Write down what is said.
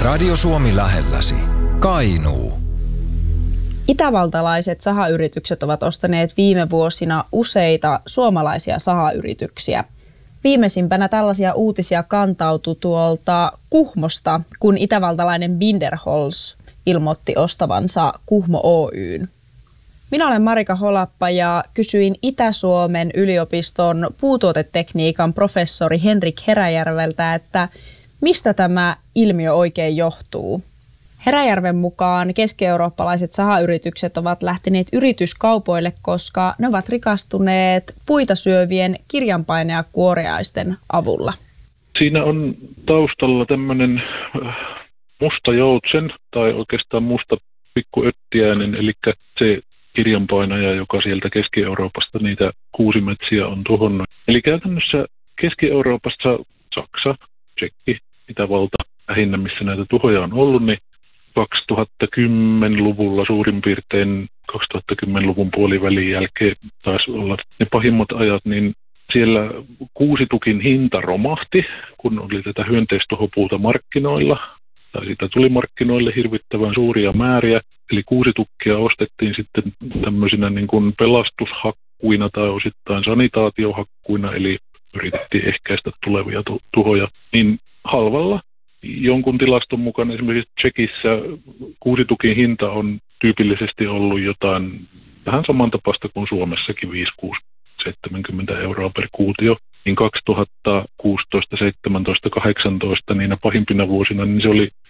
Radio Suomi lähelläsi. Kainuu. Itävaltalaiset sahayritykset ovat ostaneet viime vuosina useita suomalaisia sahayrityksiä. Viimeisimpänä tällaisia uutisia kantautui tuolta Kuhmosta, kun itävaltalainen Binderholz ilmoitti ostavansa Kuhmo Oyn. Minä olen Marika Holappa ja kysyin Itä-Suomen yliopiston puutuotetekniikan professori Henrik Heräjärveltä, että mistä tämä ilmiö oikein johtuu. Heräjärven mukaan keski-eurooppalaiset sahayritykset ovat lähteneet yrityskaupoille, koska ne ovat rikastuneet puita syövien kirjanpainajakuoriaisten avulla. Siinä on taustalla tämmöinen musta joutsen tai oikeastaan musta pikkuöttiäinen, eli se kirjanpainaja, joka sieltä Keski-Euroopasta niitä kuusimetsiä on tuhonnut. Eli käytännössä Keski-Euroopassa Saksa, Tsekki, Itävalta lähinnä, missä näitä tuhoja on ollut, niin 2010-luvulla suurin piirtein 2010-luvun puolivälin jälkeen taisi olla ne pahimmat ajat, niin siellä kuusitukin hinta romahti, kun oli tätä hyönteistuhopuuta markkinoilla, tai siitä tuli markkinoille hirvittävän suuria määriä. Eli kuusitukkia ostettiin sitten tämmöisinä niin kuin pelastushakkuina tai osittain sanitaatiohakkuina, eli yritettiin ehkäistä tulevia tuhoja niin halvalla. Jonkun tilaston mukaan esimerkiksi Tsekissä kuusitukin hinta on tyypillisesti ollut jotain vähän samantapaista kuin Suomessakin 5, 6, 70 euroa per kuutio. Niin 2016, 17, 18 niinä pahimpina vuosina niin se oli